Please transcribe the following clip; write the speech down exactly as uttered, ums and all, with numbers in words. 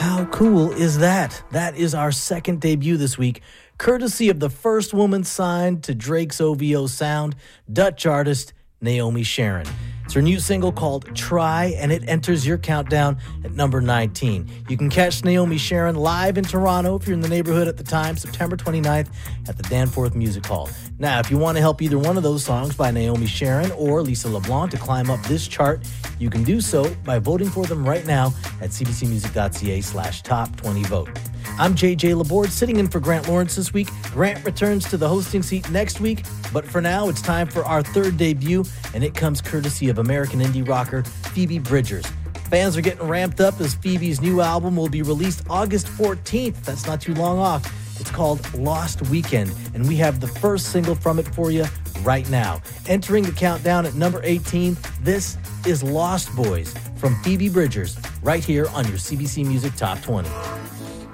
How cool is that? That is our second debut this week, courtesy of the first woman signed to Drake's O V O sound, Dutch artist Naomi Sharon. It's her new single called Try, and it enters your countdown at number nineteen. You can catch Naomi Sharon live in Toronto if you're in the neighborhood at the time, September twenty-ninth at the Danforth Music Hall. Now, if you want to help either one of those songs by Naomi Sharon or Lisa LeBlanc to climb up this chart, you can do so by voting for them right now at cbcmusic.ca slash top 20 vote. I'm J J Laborde, sitting in for Grant Lawrence this week. Grant returns to the hosting seat next week, but for now, it's time for our third debut, and it comes courtesy of American indie rocker Phoebe Bridgers. Fans are getting ramped up as Phoebe's new album will be released August fourteenth. That's not too long off. It's called Lost Weekend, and we have the first single from it for you right now. Entering the countdown at number eighteen, this is Lost Boys from Phoebe Bridgers, right here on your C B C Music Top twenty.